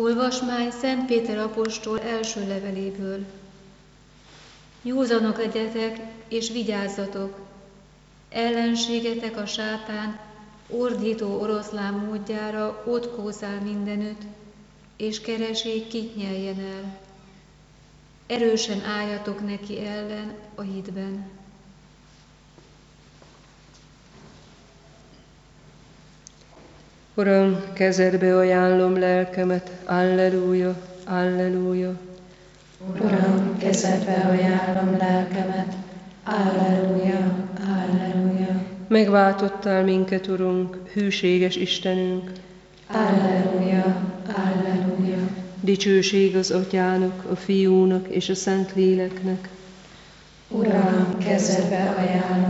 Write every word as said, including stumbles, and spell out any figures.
Olvasmány Szent Péter apostol első leveléből. Józanak legyetek és vigyázzatok! Ellenségetek a sátán ordító oroszlán módjára ott kószál mindenütt, és keresi, kit nyeljen el. Erősen álljatok neki ellen a hitben. Uram, kezedbe ajánlom lelkemet, alleluja, alleluja. Uram, kezedbe ajánlom lelkemet, alleluja, alleluja. Megváltottál minket, Urunk, hűséges Istenünk. Alleluja, alleluja. Dicsőség az Atyának, a Fiúnak és a Szentléleknek. Uram, kezedbe ajánlom